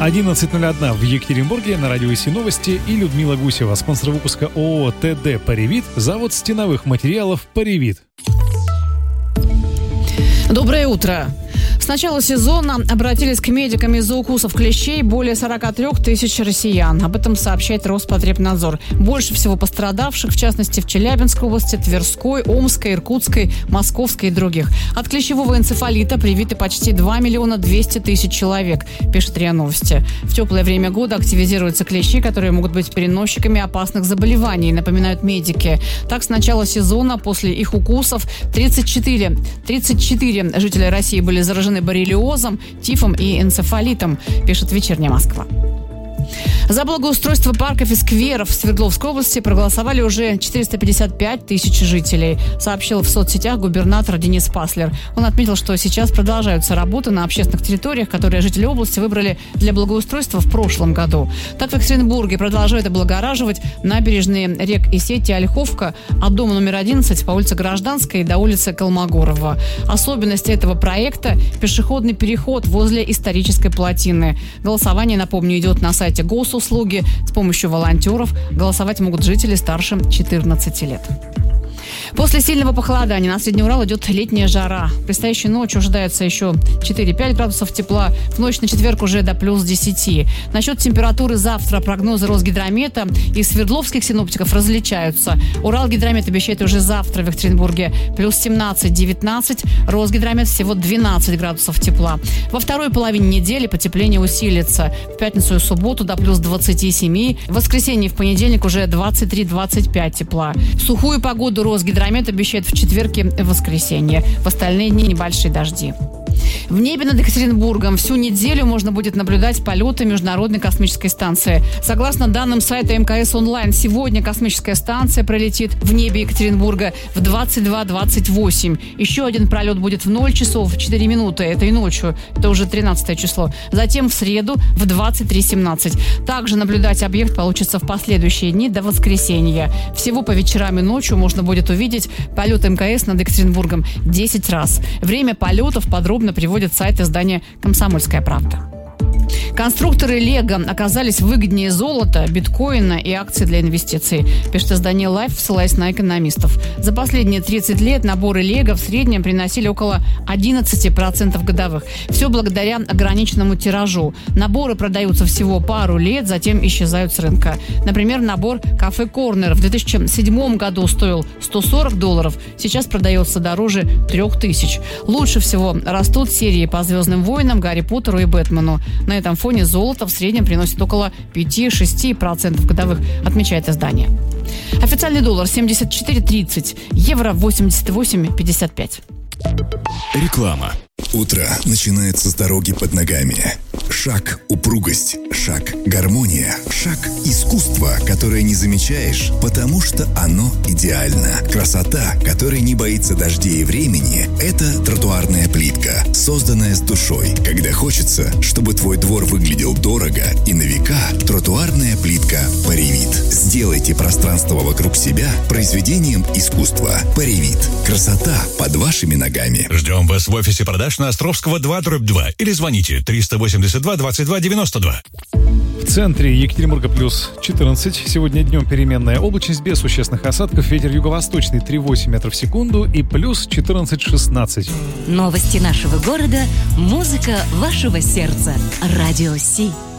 11:01 в Екатеринбурге, на радио ИСИ Новости, и Людмила Гусева, спонсор выпуска ООО «ТД Паривит», завод стеновых материалов «Паривит». Доброе утро. С начала сезона обратились к медикам из-за укусов клещей более 43 тысяч россиян. Об этом сообщает Роспотребнадзор. Больше всего пострадавших, в частности, в Челябинской области, Тверской, Омской, Иркутской, Московской и других. От клещевого энцефалита привиты почти 2 миллиона 200 тысяч человек, пишет РИА Новости. В теплое время года активизируются клещи, которые могут быть переносчиками опасных заболеваний, напоминают медики. Так, с начала сезона после их укусов 34 жителя России были заражены боррелиозом, тифом и энцефалитом, пишет «Вечерняя Москва». За благоустройство парков и скверов в Свердловской области проголосовали уже 455 тысяч жителей, сообщил в соцсетях губернатор Денис Паслер. Он отметил, что сейчас продолжаются работы на общественных территориях, которые жители области выбрали для благоустройства в прошлом году. Так, в Екатеринбурге продолжают облагораживать набережные рек Исетия, Ольховка от дома номер 11 по улице Гражданской до улицы Колмогорова. Особенность этого проекта – пешеходный переход возле исторической плотины. Голосование, напомню, идет на сайте госуслуги. С помощью волонтеров голосовать могут жители старше 14 лет. После сильного похолодания на Средний Урал идет летняя жара. Предстоящей ночью ожидается еще 4-5 градусов тепла. В ночь на четверг уже до плюс 10. Насчет температуры завтра прогнозы Росгидромета и свердловских синоптиков различаются. Уралгидромет обещает уже завтра в Екатеринбурге плюс 17-19. Росгидромет всего 12 градусов тепла. Во второй половине недели потепление усилится. В пятницу и субботу до плюс 27. В воскресенье и в понедельник уже 23-25 тепла. Сухую погоду Росгидромет обещает в четверг и воскресенье. В остальные дни небольшие дожди. В небе над Екатеринбургом всю неделю можно будет наблюдать полеты Международной космической станции. Согласно данным сайта МКС Онлайн, сегодня космическая станция пролетит в небе Екатеринбурга в 22:28. Еще один пролет будет в 0 часов 4 минуты этой ночью. Это уже 13 число. Затем в среду в 23:17. Также наблюдать объект получится в последующие дни до воскресенья. Всего по вечерам и ночью можно будет увидеть полет МКС над Екатеринбургом 10 раз. Время полетов подробно приводит сайт издания «Комсомольская правда». Конструкторы «Лего» оказались выгоднее золота, биткоина и акций для инвестиций, пишет издание Life, ссылаясь на экономистов. За последние 30 лет наборы «Лего» в среднем приносили около 11% годовых. Все благодаря ограниченному тиражу. Наборы продаются всего пару лет, затем исчезают с рынка. Например, набор «Кафе Корнер» в 2007 году стоил $140, сейчас продается дороже 3000. Лучше всего растут серии по «Звездным войнам», «Гарри Поттеру» и «Бэтмену». На этом фоне золото в среднем приносит около 5-6% годовых, отмечает издание. Официальный доллар 74.30, евро 88.55. Реклама. Утро начинается с дороги под ногами. Шаг – упругость, шаг – гармония, шаг – искусство, которое не замечаешь, потому что оно идеально. Красота, которая не боится дождей и времени – это тротуарная плитка, созданная с душой. Когда хочется, чтобы твой двор выглядел дорого и на века, тротуарная плитка Паривит. Сделайте пространство вокруг себя произведением искусства. Паривит. Красота под вашими ногами. Ждем вас в офисе продаж на Островского 2/2 или звоните 382 22 92. В центре Екатеринбурга плюс 14. Сегодня днем переменная облачность без существенных осадков. Ветер юго-восточный 3,8 метров в секунду и плюс 14-16. Новости нашего города, музыка вашего сердца. Радио Си.